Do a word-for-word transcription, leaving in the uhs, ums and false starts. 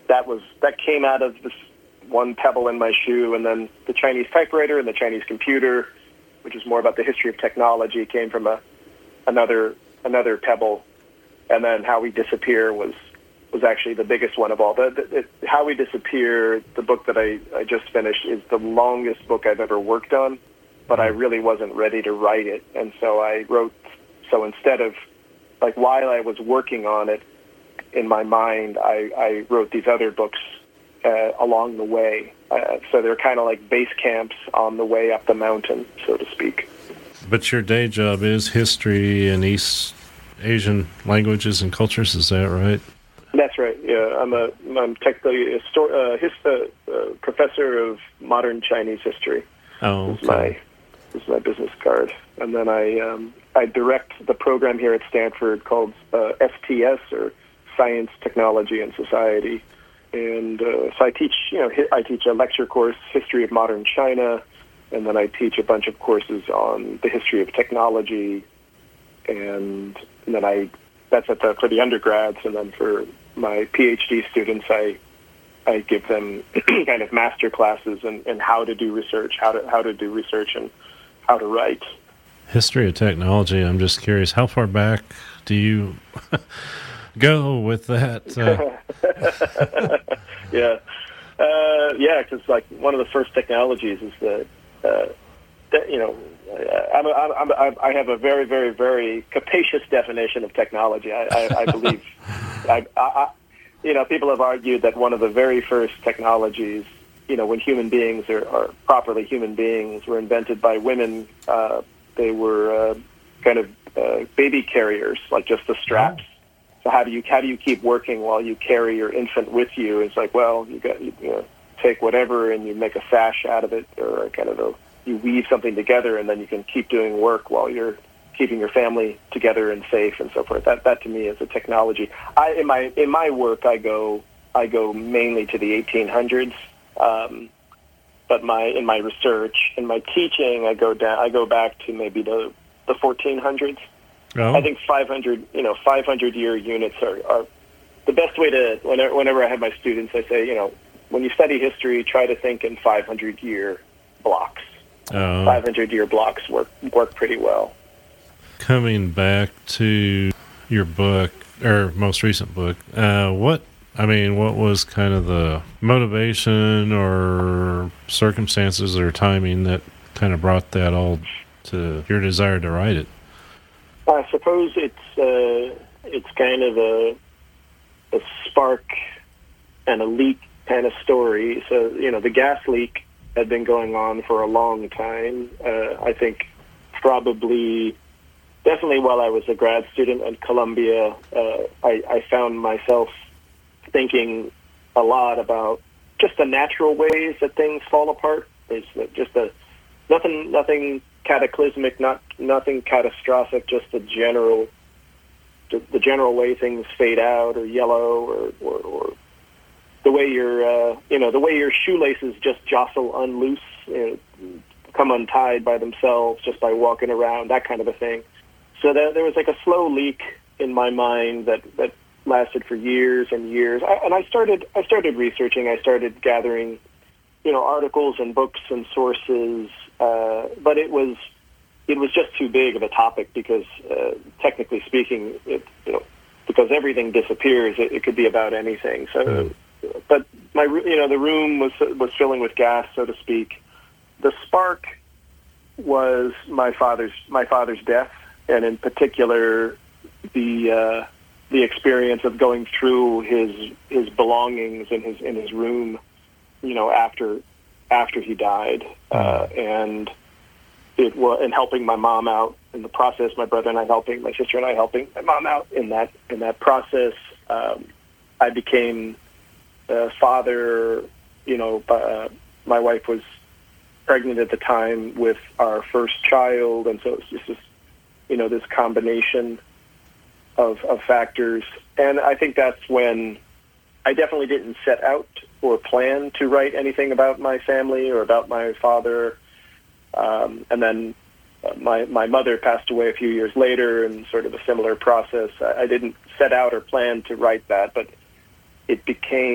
that was that came out of this one pebble in my shoe, and then the Chinese typewriter and the Chinese computer, which is more about the history of technology, came from a another another pebble, and then How We Disappear was was actually the biggest one of all. The, the, it, How We Disappear, the book that I, I just finished, is the longest book I've ever worked on, but I really wasn't ready to write it, and so I wrote. So instead of, like, while I was working on it, in my mind, I, I wrote these other books uh, along the way. Uh, so they're kind of like base camps on the way up the mountain, so to speak. But your day job is history and East Asian languages and cultures, is that right? That's right. Yeah, I'm a I'm technically a sto- uh, his, uh, uh, professor of modern Chinese history. Oh, okay. This is my this is my business card, and then I um, I direct the program here at Stanford called uh, S T S, or Science, Technology, and Society. And uh, so I teach, you know, I teach a lecture course, History of Modern China, and then I teach a bunch of courses on the history of technology, and, and then I, that's at the, for the undergrads, and then for my PhD students, I I give them kind of master classes in, in how to do research, how to how to do research, and how to write. History of technology, I'm just curious, how far back do you go with that? Uh... yeah, uh, yeah, because like one of the first technologies is the, uh, that, you know, I'm, I'm, I'm, I have a very, very, very capacious definition of technology. I, I, I believe, I, I, you know, people have argued that one of the very first technologies, you know, when human beings are, are properly human beings, were invented by women. Uh, they were uh, kind of uh, baby carriers, like just the straps. So how do you how do you keep working while you carry your infant with you? It's like, well, you got you, you know, take whatever and you make a sash out of it, or kind of a, you weave something together, and then you can keep doing work while you're keeping your family together and safe and so forth. That that to me is a technology. I in my in my work I go I go mainly to the eighteen hundreds, um, but my in my research in my teaching I go down I go back to maybe the the fourteen hundreds. Oh. I think five hundred, you know, five hundred year units are, are the best way to, whenever, whenever I have my students, I say, you know, when you study history, try to think in five hundred year blocks. Oh. five hundred year blocks work, work pretty well. Coming back to your book, or most recent book, uh, what, I mean, what was kind of the motivation or circumstances or timing that kind of brought that all to your desire to write it? I suppose it's uh, it's kind of a a spark and a leak kind of story. So, you know, the gas leak had been going on for a long time. Uh, I think probably, definitely while I was a grad student at Columbia, uh, I, I found myself thinking a lot about just the natural ways that things fall apart. There's just a nothing nothing. cataclysmic, not nothing catastrophic, just the general, the, the general way things fade out or yellow, or, or, or the way your, uh, you know, the way your shoelaces just jostle unloose, you know, come untied by themselves just by walking around, that kind of a thing. So that, there was like a slow leak in my mind that, that lasted for years and years. I, and I started, I started researching. I started gathering, you know, articles and books and sources. Uh, but it was it was just too big of a topic because, uh, technically speaking, it, you know, because everything disappears, it, it could be about anything. So, mm. but my you know the room was was filling with gas, so to speak. The spark was my father's my father's death, and in particular, the uh, the experience of going through his his belongings in his in his room, you know, after. after he died, uh, and it was, and helping my mom out in the process, my brother and I helping, my sister and I helping my mom out in that, in that process. Um, I became a father, you know, uh, my wife was pregnant at the time with our first child. And so it's just this, you know, this combination of, of factors. And I think that's when I definitely didn't set out or plan to write anything about my family or about my father. Um, and then uh, my my mother passed away a few years later in sort of a similar process. I, I didn't set out or plan to write that, but it became